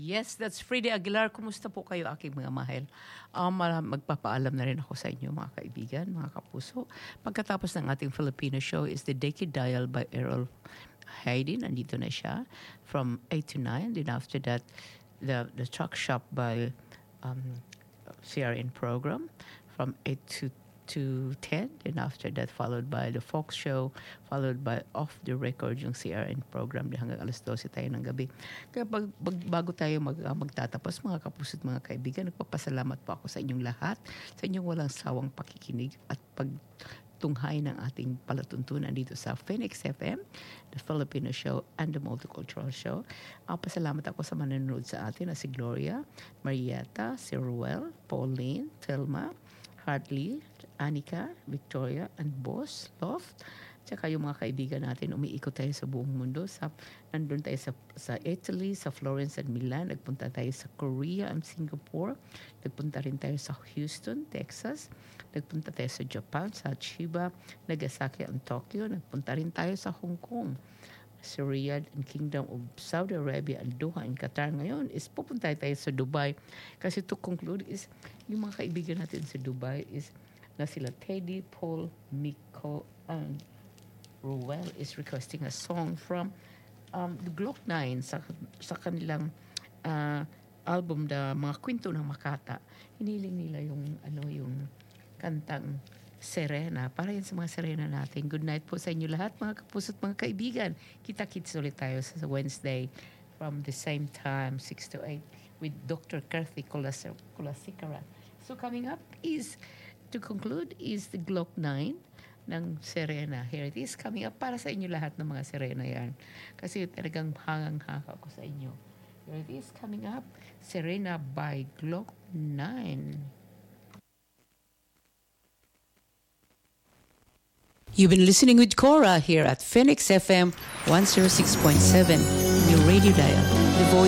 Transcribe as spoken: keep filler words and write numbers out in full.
Yes, that's Frida Aguilar. Kumusta po kayo, aking mga mahal? Um, mara- magpapaalam na rin ako sa inyo, mga kaibigan, mga kapuso. Pagkatapos ng ating Filipino show is the Decade Dial by Errol Heidi. Nandito na siya from eight to nine. Then after that, the, the Truck Shop by um, C R N program from eight to to ten, and after that followed by the Fox Show, followed by Off the Record, yung C R N program, di hanggang alas dose tayo ng gabi. Kaya pag, pag, bago tayo mag, uh, magtatapos, mga kapuso't mga kaibigan, nagpapasalamat po ako sa inyong lahat, sa inyong walang sawang pakikinig at pagtunghay ng ating palatuntunan dito sa Phoenix F M, the Filipino Show and the Multicultural Show. Uh, pasalamat ako sa manonood sa atin na si Gloria, Marietta, si Ruel, Pauline, Telma, Hartley, Anika, Victoria, and Boss, Loft. Tsaka yung mga kaibigan natin, umiikot tayo sa buong mundo. Sa, nandun tayo sa, sa Italy, sa Florence and Milan. Nagpunta tayo sa Korea and Singapore. Nagpunta rin tayo sa Houston, Texas. Nagpunta tayo sa Japan, sa Chiba, Nagasaki, and Tokyo. Nagpunta rin tayo sa Hong Kong, sa Riyadh and Kingdom of Saudi Arabia and Doha and Qatar. Ngayon is pupunta tayo sa Dubai. Kasi to conclude is, yung mga kaibigan natin sa Dubai is na sila Teddy, Paul, Miko, and Ruel is requesting a song from um, the Glock nine sa, sa kanilang uh, album, The Mga Kwento ng Makata. Hiniling nila yung, ano, yung kantang Serena. Para yan sa mga Serena natin. Good night po sa inyo lahat, mga kapuso't mga kaibigan. Kita-kits ulit tayo sa Wednesday from the same time, six to eight, with Doctor Kathy Kulasikaran. So coming up is, to conclude, is the Glock nine ng Serena. Here it is, coming up para sa inyo lahat ng mga Serena yan. Kasi talagang hangang-hanga ko sa inyo. Here it is, coming up, Serena by Glock nine. You've been listening with Cora here at Phoenix F M one oh six point seven, your radio dial, the voice